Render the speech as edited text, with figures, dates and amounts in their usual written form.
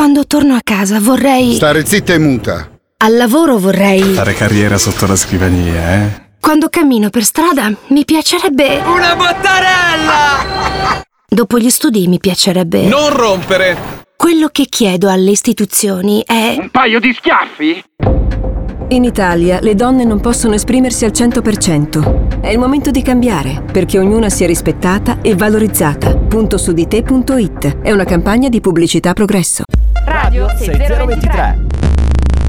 Quando torno a casa vorrei... Stare zitta e muta. Al lavoro vorrei... Fare carriera sotto la scrivania, eh? Quando cammino per strada mi piacerebbe... Una bottarella! Dopo gli studi mi piacerebbe... Non rompere! Quello che chiedo alle istituzioni è... Un paio di schiaffi? In Italia le donne non possono esprimersi al 100%. È il momento di cambiare, perché ognuna sia rispettata e valorizzata. Puntosudite.it è una campagna di pubblicità Progresso. Radio 6023.